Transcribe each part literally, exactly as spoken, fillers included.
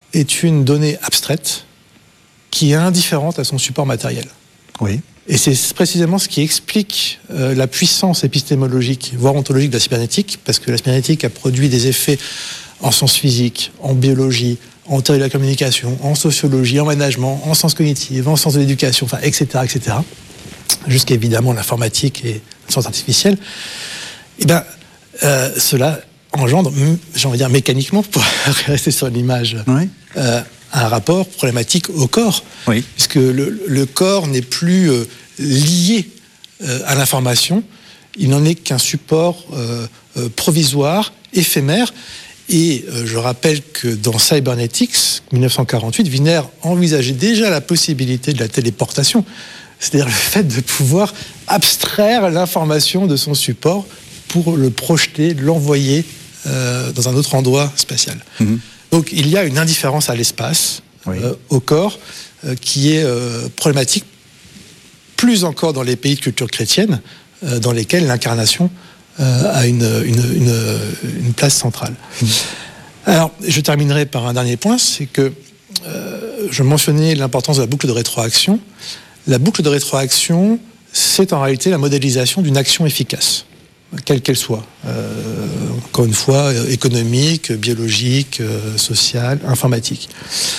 est une donnée abstraite qui est indifférente à son support matériel. Oui. Et c'est précisément ce qui explique euh, la puissance épistémologique, voire ontologique de la cybernétique, parce que la cybernétique a produit des effets en sciences physiques, en biologie, en théorie de la communication, en sociologie, en management, en sciences cognitives, en sciences de l'éducation, enfin, et cetera, et cetera, jusqu'à évidemment l'informatique et la science artificielle. Et ben, euh, cela engendre, j'ai envie de dire mécaniquement, pour rester sur l'image, oui. euh, un rapport problématique au corps, oui. puisque le, le corps n'est plus euh, lié euh, à l'information, il n'en est qu'un support euh, euh, provisoire, éphémère. Et euh, je rappelle que dans Cybernetics, dix-neuf cent quarante-huit, Wiener envisageait déjà la possibilité de la téléportation, c'est-à-dire le fait de pouvoir abstraire l'information de son support pour le projeter, l'envoyer euh, dans un autre endroit spatial. Mmh. Donc il y a une indifférence à l'espace, oui. euh, au corps, euh, qui est euh, problématique, plus encore dans les pays de culture chrétienne, euh, dans lesquels l'incarnation euh, a une, une, une, une place centrale. Mmh. Alors, je terminerai par un dernier point, c'est que euh, je mentionnais l'importance de la boucle de rétroaction. La boucle de rétroaction, c'est en réalité la modélisation d'une action efficace, quelle qu'elle soit. Euh, encore une fois, économique, biologique, euh, sociale, informatique.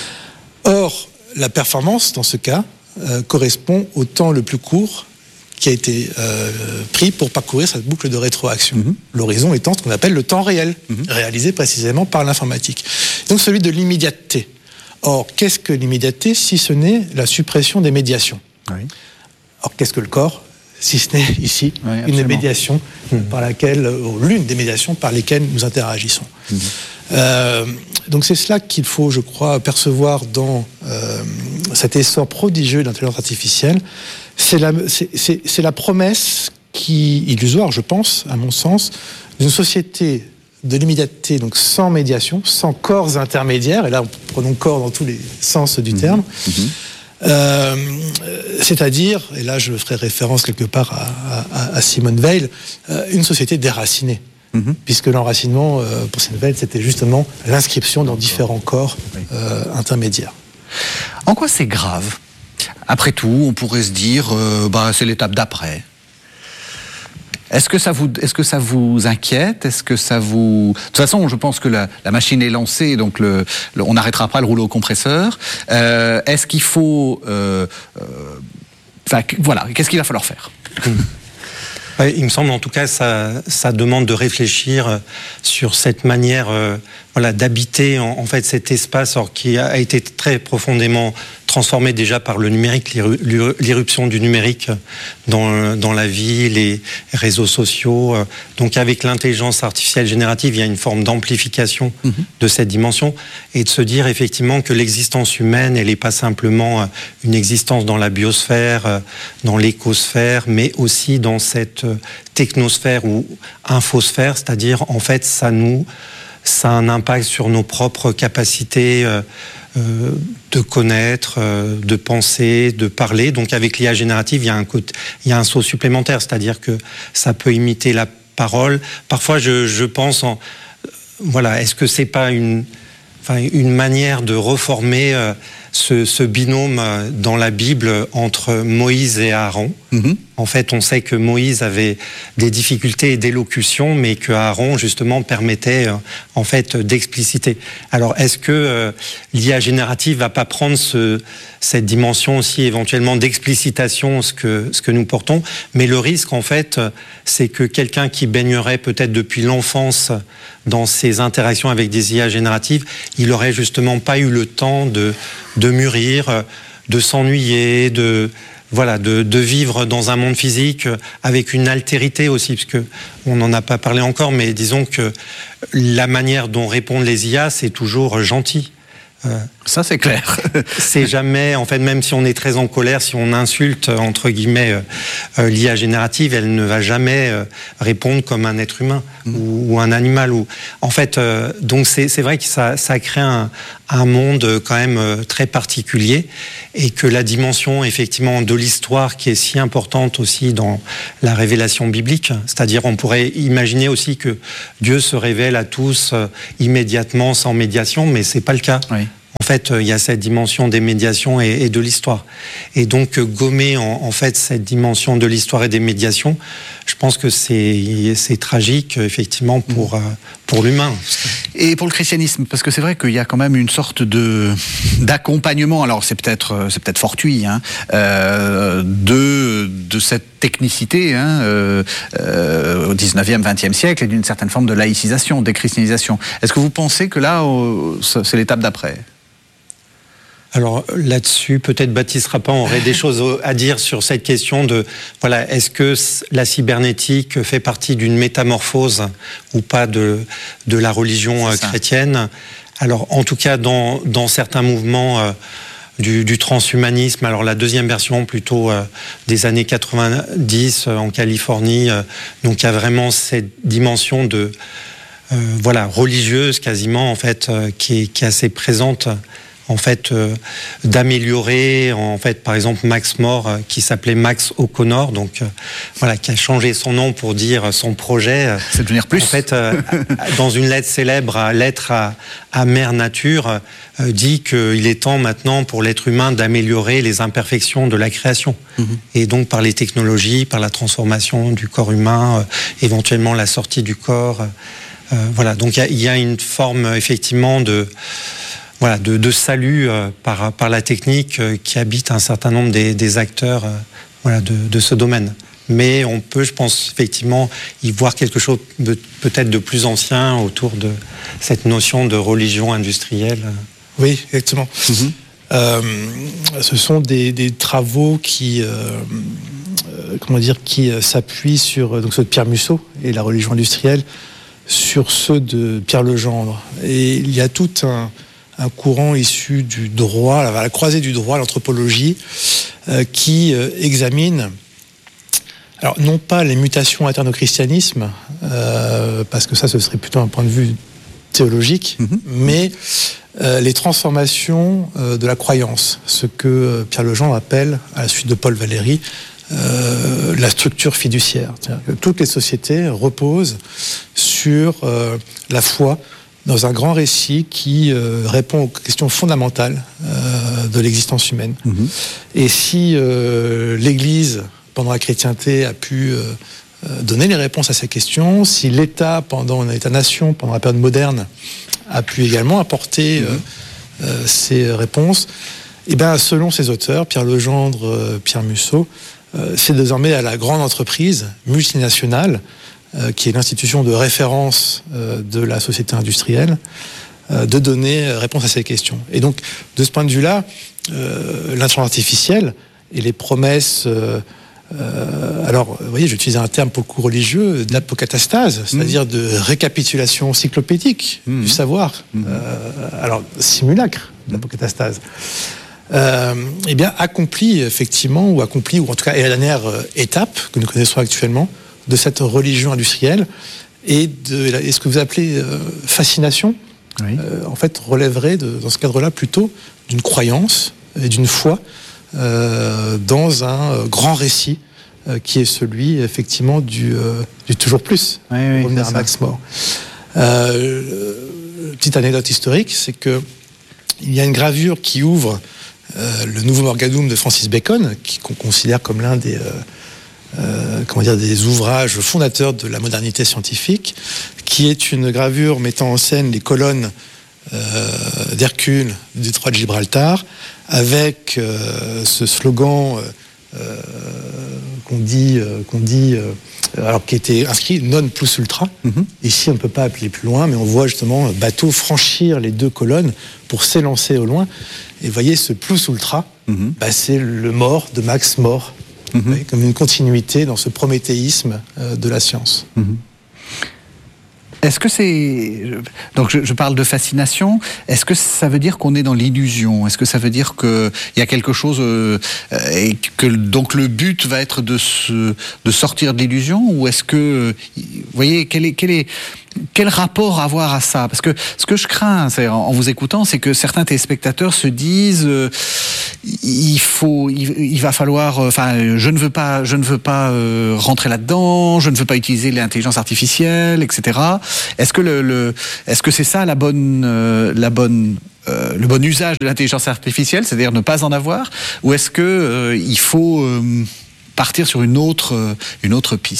Or, la performance, dans ce cas, euh, correspond au temps le plus court qui a été euh, pris pour parcourir cette boucle de rétroaction. Mmh. L'horizon étant ce qu'on appelle le temps réel, mmh. réalisé précisément par l'informatique. Donc celui de l'immédiateté. Or, qu'est-ce que l'immédiateté si ce n'est la suppression des médiations ? Oui. Or, qu'est-ce que le corps si ce n'est ici oui, une médiation mmh. par laquelle, ou l'une des médiations par lesquelles nous interagissons. Mmh. Euh, donc c'est cela qu'il faut, je crois, percevoir dans euh, cet essor prodigieux de l'intelligence artificielle. C'est la, c'est, c'est, c'est la promesse qui, illusoire, je pense, à mon sens, d'une société de l'immédiateté, donc sans médiation, sans corps intermédiaires, et là, prenons corps dans tous les sens du mmh. terme, mmh. Euh, c'est-à-dire, et là je ferai référence quelque part à, à, à Simone Weil, euh, une société déracinée. Mm-hmm. Puisque l'enracinement, euh, pour Simone Weil, c'était justement l'inscription dans différents corps euh, intermédiaires. En quoi c'est grave ? Après tout, on pourrait se dire, euh, bah, c'est l'étape d'après. Est-ce que ça vous, est-ce que ça vous inquiète ? Est-ce que ça vous... De toute façon, je pense que la, la machine est lancée, donc le, le, on n'arrêtera pas le rouleau compresseur. Euh, est-ce qu'il faut... Euh, euh, enfin, voilà, qu'est-ce qu'il va falloir faire ? Il me semble, en tout cas, ça, ça demande de réfléchir sur cette manière, euh, voilà, d'habiter en, en fait cet espace, or, qui a été très profondément transformé déjà par le numérique, l'irruption du numérique dans, dans la vie, les réseaux sociaux. Donc avec l'intelligence artificielle générative, il y a une forme d'amplification mmh. de cette dimension, et de se dire effectivement que l'existence humaine, elle n'est pas simplement une existence dans la biosphère, dans l'écosphère, mais aussi dans cette technosphère ou infosphère, c'est-à-dire en fait ça nous, ça a un impact sur nos propres capacités euh, Euh, de connaître, euh, de penser, de parler. Donc avec l'I A générative, il y a un côté, il y a un saut supplémentaire, c'est-à-dire que ça peut imiter la parole. Parfois, je, je pense en, voilà, est-ce que c'est pas une, enfin, une manière de reformer euh, ce, ce binôme dans la Bible entre Moïse et Aaron. Mm-hmm. En fait, on sait que Moïse avait des difficultés d'élocution, mais que Aaron, justement, permettait, euh, en fait, d'expliciter. Alors, est-ce que euh, l'I A générative va pas prendre ce, cette dimension aussi, éventuellement, d'explicitation, ce que, ce que nous portons ? Mais le risque, en fait, c'est que quelqu'un qui baignerait peut-être depuis l'enfance dans ses interactions avec des I A génératives, il aurait justement pas eu le temps de, de mûrir, de s'ennuyer, de... Voilà, de, de vivre dans un monde physique avec une altérité aussi, parce que on n'en a pas parlé encore, mais disons que la manière dont répondent les I A, c'est toujours gentil. Euh, Ça, c'est clair. C'est jamais, en fait, même si on est très en colère, si on insulte, entre guillemets, euh, l'I A générative, elle ne va jamais euh, répondre comme un être humain mmh. ou, ou un animal. Ou, en fait, euh, donc c'est, c'est vrai que ça, ça crée un, un monde quand même euh, très particulier, et que la dimension, effectivement, de l'histoire qui est si importante aussi dans la révélation biblique, c'est-à-dire on pourrait imaginer aussi que Dieu se révèle à tous euh, immédiatement, sans médiation, mais c'est pas le cas. Oui. En fait, il y a cette dimension des médiations et, et de l'histoire. Et donc, gommer en, en fait cette dimension de l'histoire et des médiations, je pense que c'est, c'est tragique, effectivement, pour, mmh. pour l'humain. Et pour le christianisme, parce que c'est vrai qu'il y a quand même une sorte de, d'accompagnement, alors c'est peut-être, c'est peut-être fortuit, hein, euh, de, de cette technicité hein, euh, euh, au dix-neuvième, vingtième siècle et d'une certaine forme de laïcisation, déchristianisation. Est-ce que vous pensez que là, euh, c'est l'étape d'après ? Alors là-dessus, peut-être Baptiste Rapin aurait des choses à dire sur cette question de, voilà, est-ce que la cybernétique fait partie d'une métamorphose ou pas de, de la religion chrétienne ? Alors en tout cas, dans, dans certains mouvements euh, du, du transhumanisme, alors la deuxième version plutôt euh, des années quatre-vingt-dix euh, en Californie, euh, donc il y a vraiment cette dimension de, euh, voilà, religieuse quasiment en fait, euh, qui, est, qui est assez présente. En fait, euh, d'améliorer, en fait, par exemple, Max More, euh, qui s'appelait Max O'Connor, donc euh, voilà, qui a changé son nom pour dire son projet. Euh, C'est devenir plus. En fait, euh, dans une lettre célèbre, à lettre à, à Mère Nature, euh, dit qu'il est temps maintenant pour l'être humain d'améliorer les imperfections de la création, mm-hmm. et donc par les technologies, par la transformation du corps humain, euh, éventuellement la sortie du corps. Euh, voilà, donc il y, y a une forme effectivement de Voilà, de, de salut euh, par, par la technique euh, qui habite un certain nombre des, des acteurs euh, voilà, de, de ce domaine. Mais on peut, je pense, effectivement, y voir quelque chose de, peut-être de plus ancien autour de cette notion de religion industrielle. Oui, exactement. Mm-hmm. Euh, ce sont des, des travaux qui, euh, euh, comment dire, qui euh, s'appuient sur donc, ceux de Pierre Musso et la religion industrielle, sur ceux de Pierre Legendre. Et il y a tout un... un courant issu du droit, à la croisée du droit, l'anthropologie, euh, qui euh, examine, alors non pas les mutations internes au christianisme, euh, parce que ça ce serait plutôt un point de vue théologique, mm-hmm. mais euh, les transformations euh, de la croyance, ce que euh, Pierre Legendre appelle, à la suite de Paul Valéry, euh, la structure fiduciaire. C'est-à-dire que toutes les sociétés reposent sur euh, la foi, dans un grand récit qui euh, répond aux questions fondamentales euh, de l'existence humaine. Mmh. Et si euh, l'Église, pendant la chrétienté, a pu euh, donner les réponses à ces questions, si l'État, pendant l'État-nation, pendant la période moderne, a pu également apporter mmh. euh, euh, ces réponses, et bien, selon ces auteurs, Pierre Legendre, euh, Pierre Musso, euh, c'est désormais à la grande entreprise multinationale Euh, qui est l'institution de référence euh, de la société industrielle, euh, de donner réponse à ces questions. Et donc, de ce point de vue-là, euh, l'intelligence artificielle et les promesses... Euh, euh, alors, vous voyez, j'utilise un terme pour le coup religieux, de l'apocatastase, c'est-à-dire mmh. de récapitulation encyclopédique mmh. du savoir. Mmh. Euh, alors, simulacre de l'apocatastase. Euh, eh bien, accompli, effectivement, ou accompli, ou en tout cas, est la dernière étape que nous connaissons actuellement, de cette religion industrielle et de et ce que vous appelez euh, fascination, oui. euh, en fait, relèverait de, dans ce cadre-là plutôt d'une croyance et d'une foi euh, dans un euh, grand récit euh, qui est celui, effectivement, du, euh, du toujours plus, oui, oui, revenir à Max More. Euh, petite anecdote historique, c'est que il y a une gravure qui ouvre euh, le Nouveau Morgadum de Francis Bacon, qui, qu'on considère comme l'un des... Euh, Euh, comment dire, des ouvrages fondateurs de la modernité scientifique, qui est une gravure mettant en scène les colonnes euh, d'Hercule du détroit de Gibraltar, avec euh, ce slogan euh, qu'on dit, euh, qu'on dit euh, alors qui était inscrit non plus ultra. Mm-hmm. Ici, on ne peut pas appeler plus loin, mais on voit justement un bateau franchir les deux colonnes pour s'élancer au loin. Et vous voyez, ce plus ultra, mm-hmm. bah, c'est le mort de Max More. Mmh. Oui, comme une continuité dans ce prométhéisme euh, de la science. Mmh. Est-ce que c'est... Donc je, je parle de fascination. Est-ce que ça veut dire qu'on est dans l'illusion ? Est-ce que ça veut dire qu'il y a quelque chose... Euh, et que donc le but va être de, se, de sortir de l'illusion ? Ou est-ce que... Vous voyez, quel est... Quel est Quel rapport avoir à ça ? Parce que ce que je crains, c'est, en vous écoutant, c'est que certains téléspectateurs se disent euh, il faut, il, il va falloir, enfin, euh, je ne veux pas, je ne veux pas euh, rentrer là-dedans, je ne veux pas utiliser l'intelligence artificielle, et cetera. Est-ce que le, le est-ce que c'est ça la bonne, euh, la bonne euh, le bon usage de l'intelligence artificielle, c'est-à-dire ne pas en avoir, ou est-ce que euh, il faut euh, partir sur une autre, euh, une autre piste ?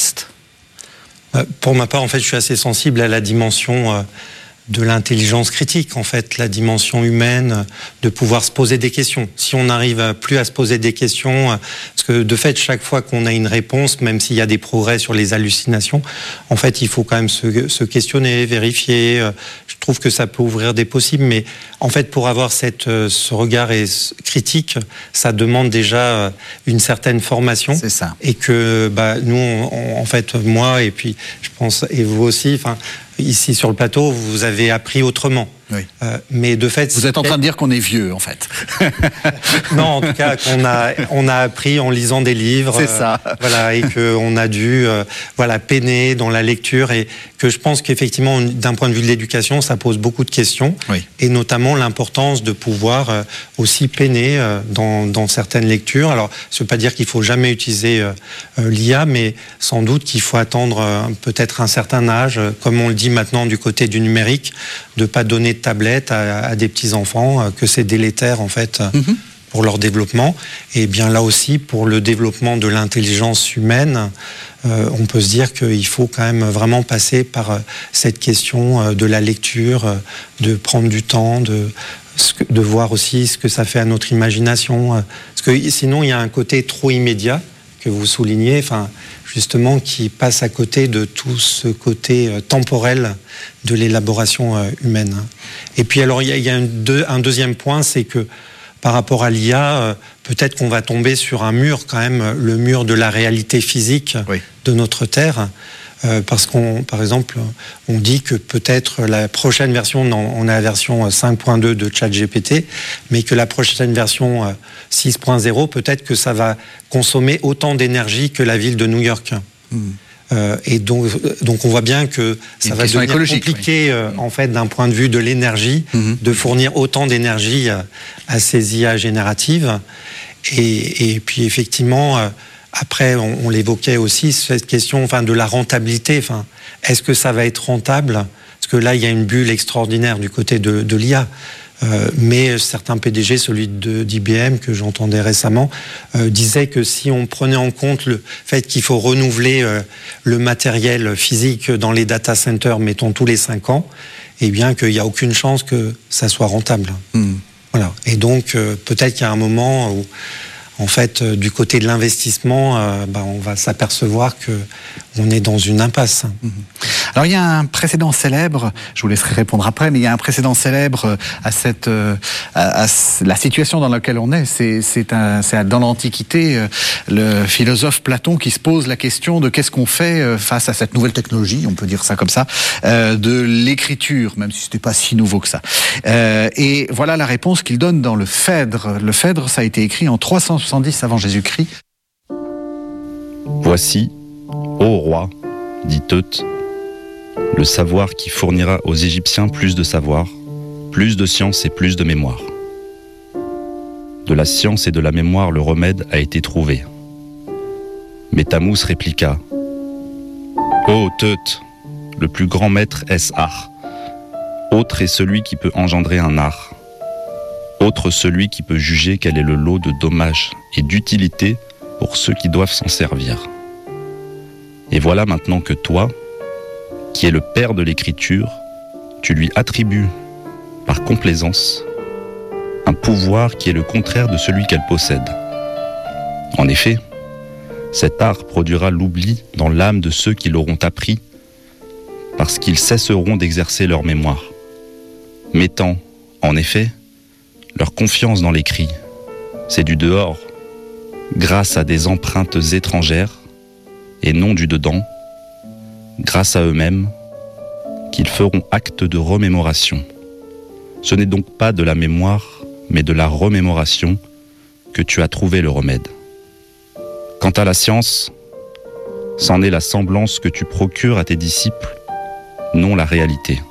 Pour ma part, en fait, je suis assez sensible à la dimension euh, de l'intelligence critique, en fait, la dimension humaine, de pouvoir se poser des questions. Si on n'arrive plus à se poser des questions, parce que de fait, chaque fois qu'on a une réponse, même s'il y a des progrès sur les hallucinations, en fait, il faut quand même se, se questionner, vérifier. Je trouve que ça peut ouvrir des possibles, mais en fait, pour avoir cette, ce regard et critique, ça demande déjà une certaine formation. C'est ça. Et que bah, nous, on, en fait, moi, et puis je pense, et vous aussi, enfin, ici sur le plateau, vous avez appris autrement. Oui. Euh, mais de fait, vous êtes en train de dire qu'on est vieux, en fait. Non, en tout cas, qu'on a, on a appris en lisant des livres. C'est ça. Euh, voilà, et qu'on a dû, euh, voilà, peiner dans la lecture, et que je pense qu'effectivement, d'un point de vue de l'éducation, ça pose beaucoup de questions, oui. et notamment l'importance de pouvoir euh, aussi peiner euh, dans, dans certaines lectures. Alors, ça ne veut pas dire qu'il faut jamais utiliser euh, euh, l'I A, mais sans doute qu'il faut attendre euh, peut-être un certain âge, euh, comme on le dit maintenant du côté du numérique, de pas donner de tablette à, à des petits-enfants, euh, que c'est délétère en fait euh, mm-hmm. pour leur développement. Et bien là aussi, pour le développement de l'intelligence humaine, euh, on peut se dire qu'il faut quand même vraiment passer par euh, cette question euh, de la lecture, euh, de prendre du temps, de, de voir aussi ce que ça fait à notre imagination. Euh, parce que sinon, il y a un côté trop immédiat que vous soulignez, enfin, justement, qui passe à côté de tout ce côté euh, temporel de l'élaboration euh, humaine. Et puis, alors, il y a, il y a un, deux, un deuxième point, c'est que par rapport à l'I A, euh, peut-être qu'on va tomber sur un mur, quand même, le mur de la réalité physique oui. de notre Terre. Euh, parce qu'on, par exemple, on dit que peut-être la prochaine version, non, on a la version cinq point deux de ChatGPT, mais que la prochaine version euh, six point zéro, peut-être que ça va consommer autant d'énergie que la ville de New York. Mmh. Euh, et donc, donc on voit bien que ça va devenir compliqué, oui. euh, en fait, d'un point de vue de l'énergie, mmh. de fournir autant d'énergie à, à ces I A génératives. Et, et puis effectivement. Euh, Après, on, on l'évoquait aussi, cette question enfin, de la rentabilité. Enfin, est-ce que ça va être rentable ? Parce que là, il y a une bulle extraordinaire du côté de, de l'I A. Euh, mais certains P D G, celui de, d'I B M que j'entendais récemment, euh, disait que si on prenait en compte le fait qu'il faut renouveler euh, le matériel physique dans les data centers, mettons tous les cinq ans, eh bien qu'il n'y a aucune chance que ça soit rentable. Mmh. Voilà. Et donc, euh, peut-être qu'il y a un moment où en fait, euh, du côté de l'investissement, euh, bah, on va s'apercevoir qu'on est dans une impasse. Mmh. Alors, il y a un précédent célèbre, je vous laisserai répondre après, mais il y a un précédent célèbre à, cette, euh, à, à la situation dans laquelle on est. C'est, c'est, un, c'est dans l'Antiquité, euh, le philosophe Platon qui se pose la question de qu'est-ce qu'on fait euh, face à cette nouvelle technologie, on peut dire ça comme ça, euh, de l'écriture, même si ce n'était pas si nouveau que ça. Euh, et voilà la réponse qu'il donne dans le Phèdre. Le Phèdre, ça a été écrit en trois cent soixante-dix avant Jésus-Christ. Voici, ô roi, dit Teute, le savoir qui fournira aux Égyptiens plus de savoir, plus de science et plus de mémoire. De la science et de la mémoire, le remède a été trouvé. Mais Tamous répliqua, ô Teute, le plus grand maître est art. Autre est celui qui peut engendrer un art. Autre celui qui peut juger quel est le lot de dommages et d'utilité pour ceux qui doivent s'en servir. Et voilà maintenant que toi, qui es le père de l'écriture, tu lui attribues, par complaisance, un pouvoir qui est le contraire de celui qu'elle possède. En effet, cet art produira l'oubli dans l'âme de ceux qui l'auront appris, parce qu'ils cesseront d'exercer leur mémoire, mettant, en effet, leur confiance dans l'écrit. C'est du dehors, grâce à des empreintes étrangères, et non du dedans, grâce à eux-mêmes, qu'ils feront acte de remémoration. Ce n'est donc pas de la mémoire, mais de la remémoration que tu as trouvé le remède. Quant à la science, c'en est la semblance que tu procures à tes disciples, non la réalité.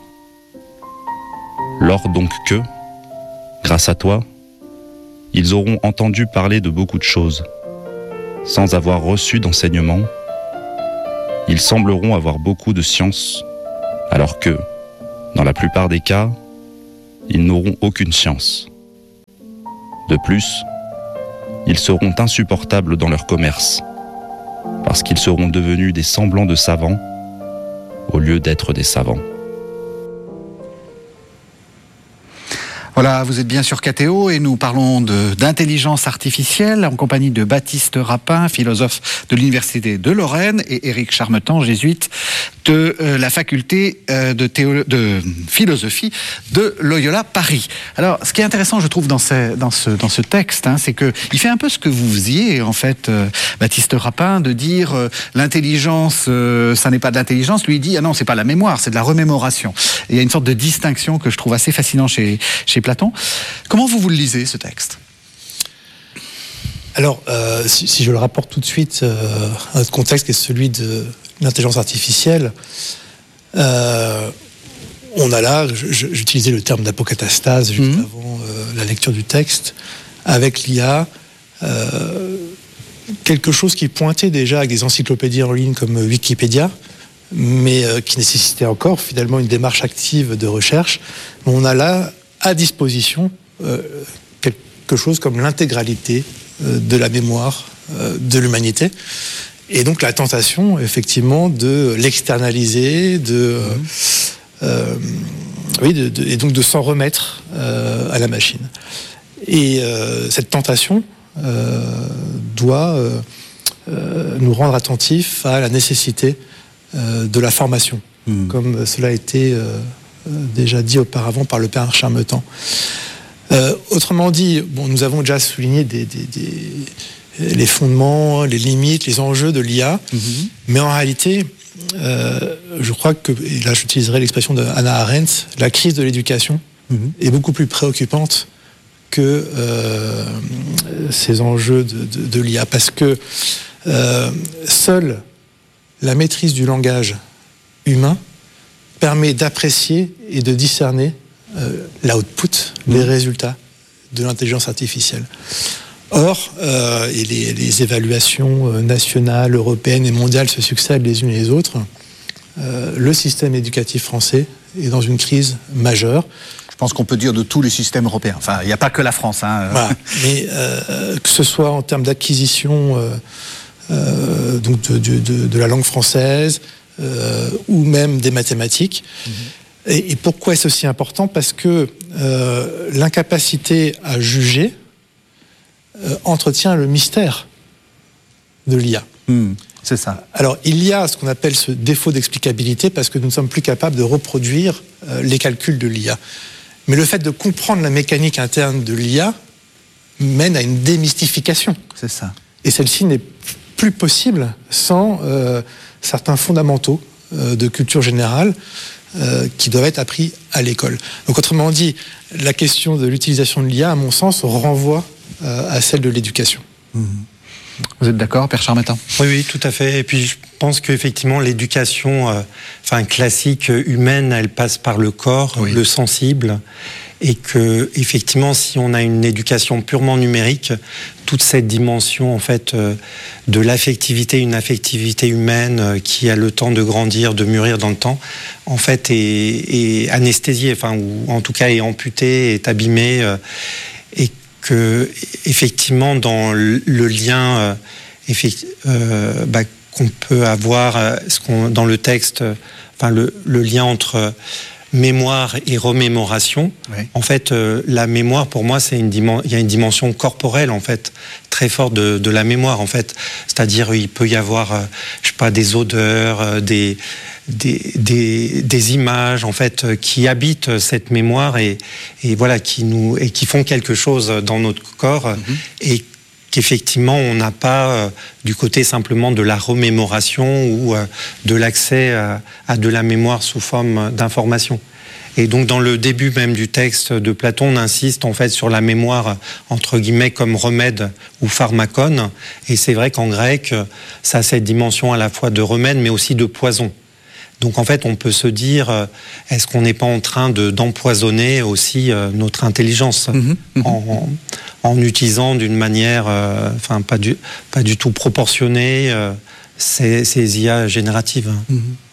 Lors donc que, grâce à toi, ils auront entendu parler de beaucoup de choses, sans avoir reçu d'enseignement, ils sembleront avoir beaucoup de science, alors que, dans la plupart des cas, ils n'auront aucune science. De plus, ils seront insupportables dans leur commerce, parce qu'ils seront devenus des semblants de savants au lieu d'être des savants. Voilà, vous êtes bien sur K T O et nous parlons de, d'intelligence artificielle en compagnie de Baptiste Rapin, philosophe de l'Université de Lorraine, et Éric Charmetan, jésuite de euh, la faculté euh, de, théo- de philosophie de Loyola Paris. Alors, ce qui est intéressant, je trouve, dans ce, dans ce, dans ce texte, hein, c'est qu'il fait un peu ce que vous faisiez, en fait, euh, Baptiste Rapin, de dire euh, l'intelligence, euh, ça n'est pas de l'intelligence. Lui, il dit, ah non, c'est pas la mémoire, c'est de la remémoration. Et il y a une sorte de distinction que je trouve assez fascinante chez, chez Platon. Comment vous vous le lisez, ce texte ? Alors, euh, si, si je le rapporte tout de suite euh, à notre contexte, qui est celui de l'intelligence artificielle, euh, on a là, je, je, j'utilisais le terme d'apocatastase juste mmh. avant euh, la lecture du texte, avec l'I A, euh, quelque chose qui pointait déjà avec des encyclopédies en ligne comme Wikipédia, mais euh, qui nécessitait encore finalement une démarche active de recherche. On a là à disposition euh, quelque chose comme l'intégralité euh, de la mémoire euh, de l'humanité. Et donc la tentation, effectivement, de l'externaliser, de, mmh. euh, oui, de, de, et donc de s'en remettre euh, à la machine. Et euh, cette tentation euh, doit euh, euh, nous rendre attentifs à la nécessité euh, de la formation, mmh. comme cela a été euh, déjà dit auparavant par le père Charmetan. Euh, autrement dit, bon, nous avons déjà souligné des, des, des, les fondements, les limites, les enjeux de l'I A, mm-hmm. mais en réalité, euh, je crois que, et là j'utiliserai l'expression de Hannah Arendt, la crise de l'éducation mm-hmm. est beaucoup plus préoccupante que euh, ces enjeux de, de, de l'I A, parce que euh, seule la maîtrise du langage humain permet d'apprécier et de discerner euh, l'output, mmh. les résultats de l'intelligence artificielle. Or, euh, et les, les évaluations nationales, européennes et mondiales se succèdent les unes les autres, euh, le système éducatif français est dans une crise majeure. Je pense qu'on peut dire de tous les systèmes européens. Enfin, il n'y a pas que la France. Hein. Voilà. Mais euh, que ce soit en termes d'acquisition euh, euh, donc de, de, de, de la langue française, Euh, ou même des mathématiques. Mmh. Et, et pourquoi est-ce aussi important ? Parce que euh, l'incapacité à juger euh, entretient le mystère de l'I A. Mmh, c'est ça. Alors, il y a ce qu'on appelle ce défaut d'explicabilité parce que nous ne sommes plus capables de reproduire euh, les calculs de l'I A. Mais le fait de comprendre la mécanique interne de l'I A mène à une démystification. C'est ça. Et celle-ci n'est plus possible sans euh, certains fondamentaux euh, de culture générale euh, qui doivent être appris à l'école. Donc autrement dit, la question de l'utilisation de l'I A, à mon sens, renvoie euh, à celle de l'éducation. Mmh. Vous êtes d'accord, Père Charmetan ? Oui, oui, tout à fait. Et puis je pense qu'effectivement, l'éducation euh, enfin, classique humaine, elle passe par le corps, oui. le sensible. Et que, effectivement, si on a une éducation purement numérique, toute cette dimension, en fait, euh, de l'affectivité, une affectivité humaine euh, qui a le temps de grandir, de mûrir dans le temps, en fait, est, est anesthésiée, enfin, ou en tout cas est amputée, est abîmée, euh, et que, effectivement, dans le, le lien, euh, effect, euh, bah, qu'on peut avoir, euh, ce qu'on, dans le texte, euh, enfin, le, le lien entre euh, mémoire et remémoration. Oui. En fait, euh, la mémoire, pour moi, c'est une dimension. Il y a une dimension corporelle, en fait, très forte de, de la mémoire, en fait. C'est-à-dire, il peut y avoir, euh, je sais pas, des odeurs, euh, des, des, des, des images, en fait, euh, qui habitent cette mémoire et, et voilà, qui nous et qui font quelque chose dans notre corps mm-hmm. et qu'effectivement, on n'a pas euh, du côté simplement de la remémoration ou euh, de l'accès à, à de la mémoire sous forme d'information. Et donc, dans le début même du texte de Platon, on insiste en fait sur la mémoire, entre guillemets, comme remède ou pharmacone. Et c'est vrai qu'en grec, ça a cette dimension à la fois de remède, mais aussi de poison. Donc en fait, on peut se dire, est-ce qu'on n'est pas en train de, d'empoisonner aussi euh, notre intelligence mmh, mmh. En, en, en utilisant d'une manière, euh, enfin pas du, pas du tout proportionnée, euh, ces, ces I A génératives. Mmh. Voilà.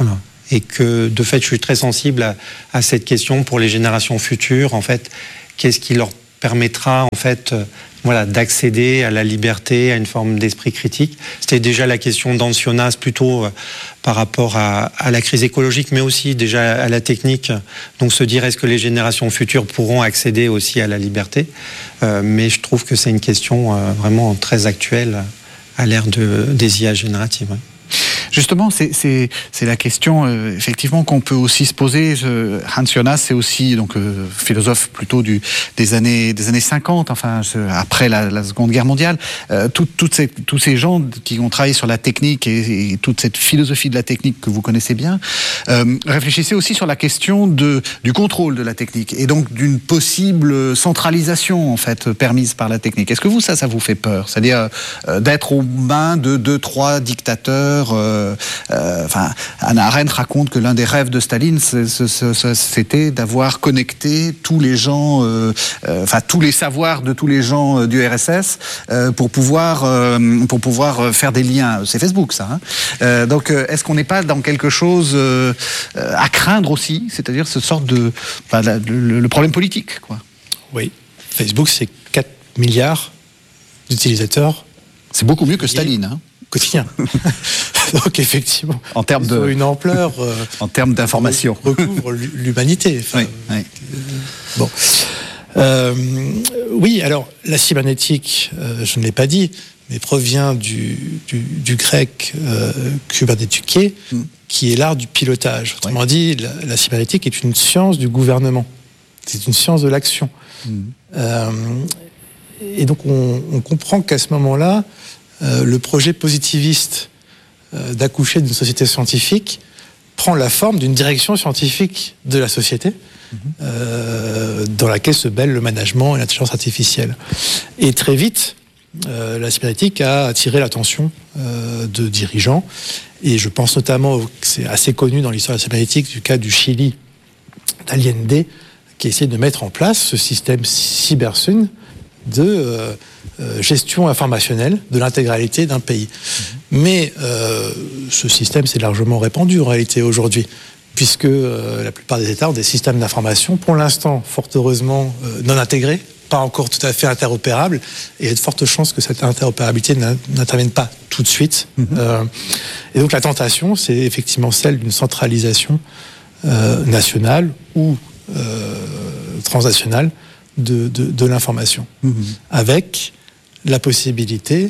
et que de fait je suis très sensible à, à cette question pour les générations futures. En fait, qu'est-ce qui leur permettra en fait euh, voilà, d'accéder à la liberté, à une forme d'esprit critique. C'était déjà la question d'Ancionas, plutôt euh, par rapport à, à la crise écologique, mais aussi déjà à la technique. Donc se dire, est-ce que les générations futures pourront accéder aussi à la liberté ? euh, Mais je trouve que c'est une question euh, vraiment très actuelle à l'ère de, des I A génératives. Ouais. Justement, c'est, c'est, c'est la question euh, effectivement qu'on peut aussi se poser. Euh, Hans Jonas, c'est aussi donc euh, philosophe plutôt du des années des années cinquante, enfin après la, la Seconde Guerre mondiale. Euh, tout, toutes ces, tous ces gens qui ont travaillé sur la technique et, et toute cette philosophie de la technique que vous connaissez bien, euh, réfléchissaient aussi sur la question de du contrôle de la technique et donc d'une possible centralisation en fait permise par la technique. Est-ce que vous ça ça vous fait peur ? C'est-à-dire euh, d'être aux mains de deux trois dictateurs. Euh, Euh, enfin, Hannah Arendt raconte que l'un des rêves de Staline, c'est, c'est, c'est, c'était d'avoir connecté tous les gens, euh, euh, enfin tous les savoirs de tous les gens euh, du R S S euh, pour pouvoir euh, pour pouvoir faire des liens. C'est Facebook, ça. Hein euh, donc, euh, est-ce qu'on n'est pas dans quelque chose euh, à craindre aussi, c'est-à-dire ce sorte de enfin, la, le, le problème politique, quoi. Oui, Facebook, c'est quatre milliards d'utilisateurs. C'est beaucoup mieux que Staline, hein. Quotidien. Donc effectivement, en termes de une ampleur, euh, en termes d'information, recouvre l'humanité. Enfin, oui, oui. Euh, bon, euh, oui. Alors la cybernétique, euh, je ne l'ai pas dit, mais provient du, du, du grec euh, kybernetuké, mm. qui est l'art du pilotage. Autrement oui. dit, la, la cybernétique est une science du gouvernement. C'est une science de l'action. Mm. Euh, et donc on, on comprend qu'à ce moment-là, Euh, le projet positiviste euh, d'accoucher d'une société scientifique prend la forme d'une direction scientifique de la société mmh. euh, dans laquelle se mêlent le management et l'intelligence artificielle. Et très vite, euh, la cybernétique a attiré l'attention euh, de dirigeants, et je pense notamment, c'est assez connu dans l'histoire de la cybernétique, du cas du Chili d'Allende, qui essaie de mettre en place ce système CyberSyn de euh, euh, gestion informationnelle de l'intégralité d'un pays. Mmh. Mais euh, ce système s'est largement répandu en réalité aujourd'hui, puisque euh, la plupart des États ont des systèmes d'information, pour l'instant, fort heureusement, euh, non intégrés, pas encore tout à fait interopérables, et il y a de fortes chances que cette interopérabilité n'intervienne pas tout de suite. Mmh. Euh, et donc la tentation, c'est effectivement celle d'une centralisation euh, nationale ou euh, transnationale De, de, de l'information, mmh. avec la possibilité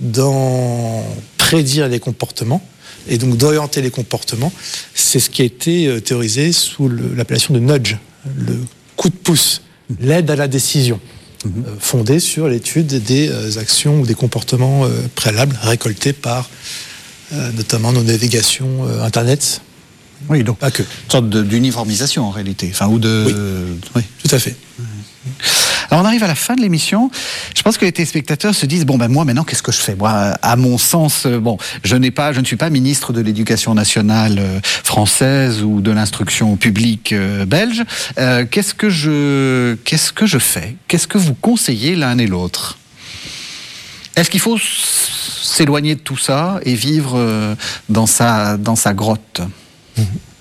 d'en prédire les comportements et donc d'orienter les comportements. C'est ce qui a été théorisé sous le, l'appellation de nudge, le coup de pouce, mmh. l'aide à la décision, mmh. euh, fondée sur l'étude des euh, actions ou des comportements euh, préalables récoltés par euh, notamment nos navigations euh, Internet. Oui, donc pas que. Une sorte de, d'uniformisation en réalité, enfin ou de. Oui, euh, oui. Tout à fait. Alors on arrive à la fin de l'émission. Je pense que les téléspectateurs se disent bon ben moi maintenant qu'est-ce que je fais ? Moi, à mon sens, bon, je n'ai pas, je ne suis pas ministre de l'Éducation nationale française ou de l'instruction publique belge. Euh, qu'est-ce que je, qu'est-ce que je fais ? Qu'est-ce que vous conseillez l'un et l'autre ? Est-ce qu'il faut s'éloigner de tout ça et vivre dans sa dans sa grotte ? Mmh.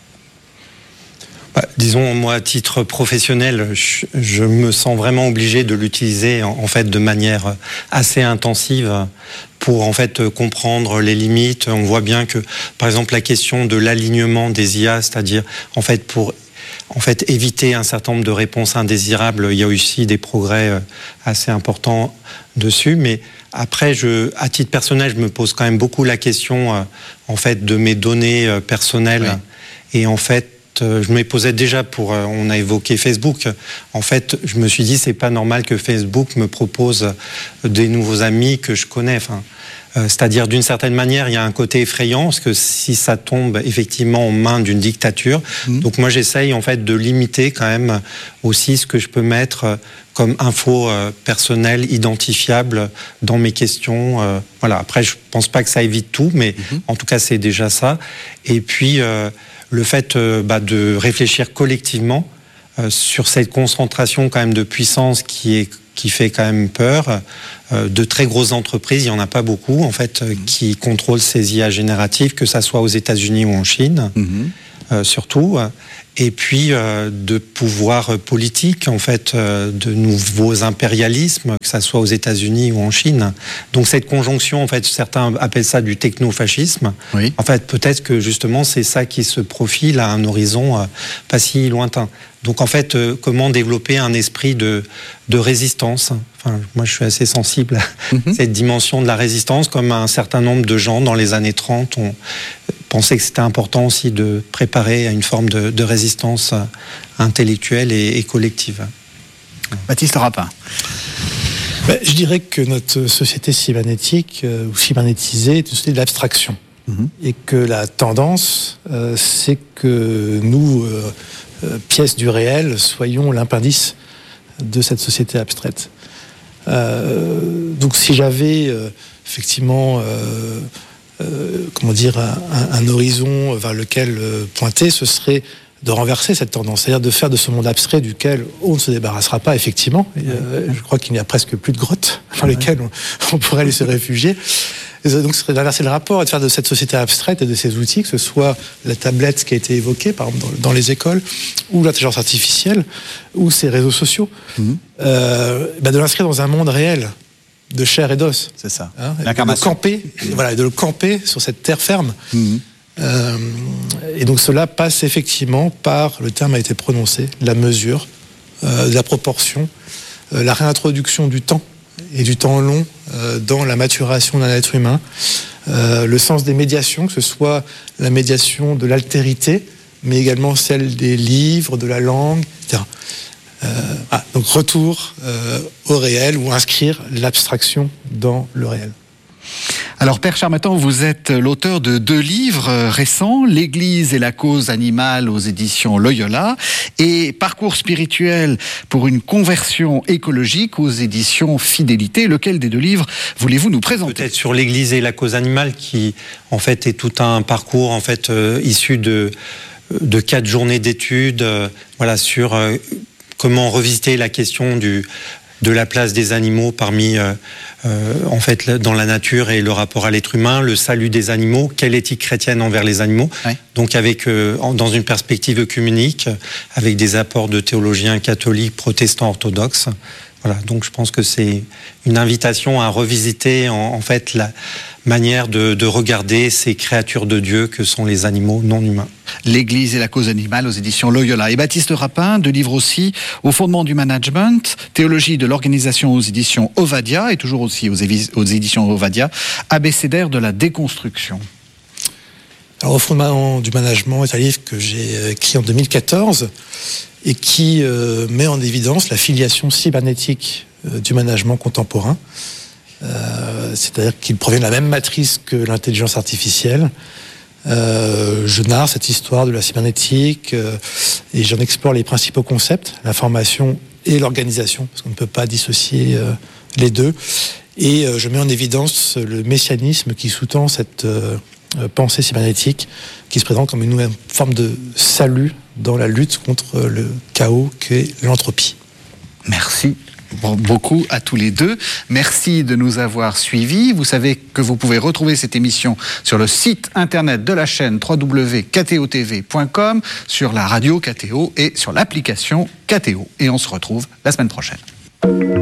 Bah, disons, moi, à titre professionnel, je, je me sens vraiment obligé de l'utiliser en, en fait de manière assez intensive pour en fait comprendre les limites. On voit bien que, par exemple, la question de l'alignement des I A, c'est-à-dire en fait pour en fait éviter un certain nombre de réponses indésirables, il y a aussi des progrès assez importants dessus, mais après, je, à titre personnel, je me pose quand même beaucoup la question euh, en fait de mes données euh, personnelles. Oui. Et en fait, je me posais déjà pour, on a évoqué Facebook. En fait, je me suis dit, c'est pas normal que Facebook me propose des nouveaux amis que je connais. Enfin, euh, c'est-à-dire, d'une certaine manière, il y a un côté effrayant, parce que si ça tombe effectivement en main d'une dictature, mmh. donc moi j'essaye en fait de limiter quand même aussi ce que je peux mettre comme info euh, personnelle, identifiable dans mes questions. Euh, voilà. Après, je pense pas que ça évite tout, mais mmh. en tout cas, c'est déjà ça. Et puis, euh, le fait euh, bah, de réfléchir collectivement euh, sur cette concentration quand même de puissance qui est qui fait quand même peur. Euh, de très grosses entreprises, il n'y en a pas beaucoup en fait, euh, mmh. qui contrôlent ces I A génératives, que ça soit aux États-Unis ou en Chine. Mmh. euh, surtout, et puis euh, de pouvoirs politiques, en fait, euh, de nouveaux impérialismes, que ça soit aux États-Unis ou en Chine. Donc cette conjonction, en fait, certains appellent ça du technofascisme. Oui. En fait, peut-être que justement c'est ça qui se profile à un horizon euh, pas si lointain. Donc en fait, euh, comment développer un esprit de, de résistance. Enfin, moi, je suis assez sensible à mm-hmm. cette dimension de la résistance, comme un certain nombre de gens dans les années trente ont pensé que c'était important aussi de préparer à une forme de, de résistance intellectuelle et, et collective. Baptiste Rapin. Ben, je dirais que notre société cybernétique euh, ou cybernétisée est une société de l'abstraction. Mm-hmm. Et que la tendance, euh, c'est que nous, euh, euh, pièces du réel, soyons l'appendice de cette société abstraite. Euh, donc si j'avais euh, effectivement euh, euh, comment dire un, un, un horizon vers lequel euh, pointer, ce serait de renverser cette tendance, c'est-à-dire de faire de ce monde abstrait duquel on ne se débarrassera pas effectivement. Et, euh, je crois qu'il n'y a presque plus de grottes dans lesquelles on, on pourrait aller se réfugier. Et donc, ce serait d'inverser le rapport et de faire de cette société abstraite et de ces outils, que ce soit la tablette qui a été évoquée, par exemple, dans, dans les écoles, ou l'intelligence artificielle, ou ces réseaux sociaux, mmh. euh, bah de l'inscrire dans un monde réel, de chair et d'os. C'est ça. Hein, et de le camper, mmh. et voilà, de le camper sur cette terre ferme. Mmh. Euh, et donc, cela passe effectivement par, le terme a été prononcé, la mesure, euh, la proportion, euh, la réintroduction du temps, et du temps long euh, dans la maturation d'un être humain, euh, le sens des médiations, que ce soit la médiation de l'altérité, mais également celle des livres, de la langue, et cetera. Euh, ah, donc retour euh, au réel, ou inscrire l'abstraction dans le réel. Alors, Père Charmatan, vous êtes l'auteur de deux livres récents, L'Église et la cause animale aux éditions Loyola, et Parcours spirituel pour une conversion écologique aux éditions Fidélité. Lequel des deux livres voulez-vous nous présenter ? Peut-être sur l'Église et la cause animale, qui en fait est tout un parcours en fait euh, issu de de quatre journées d'études, euh, voilà, sur euh, comment revisiter la question du de la place des animaux parmi, euh, euh, en fait, dans la nature et le rapport à l'être humain, le salut des animaux, quelle éthique chrétienne envers les animaux. Ouais. Donc, avec, euh, dans une perspective œcuménique, avec des apports de théologiens catholiques, protestants, orthodoxes. Voilà. Donc, je pense que c'est une invitation à revisiter, en, en fait, la manière de, de regarder ces créatures de Dieu que sont les animaux non humains. L'Église et la cause animale aux éditions Loyola. Et Baptiste Rapin, deux livres aussi, Au fondement du management, Théologie de l'organisation aux éditions Ovadia, et toujours aussi aux, évi- aux éditions Ovadia, Abécédaire de la déconstruction. Alors, Au fondement du management est un livre que j'ai écrit en deux mille quatorze et qui euh, met en évidence la filiation cybernétique euh, du management contemporain. Euh, c'est-à-dire qu'il provient de la même matrice que l'intelligence artificielle. Euh, je narre cette histoire de la cybernétique euh, et j'en explore les principaux concepts, l'information et l'organisation, parce qu'on ne peut pas dissocier euh, les deux. Et euh, je mets en évidence le messianisme qui sous-tend cette euh, pensée cybernétique, qui se présente comme une nouvelle forme de salut dans la lutte contre le chaos qu'est l'entropie. Merci beaucoup à tous les deux. Merci de nous avoir suivis. Vous savez que vous pouvez retrouver cette émission sur le site internet de la chaîne w w w point k t o t v point com, sur la radio K T O et sur l'application K T O. Et on se retrouve la semaine prochaine.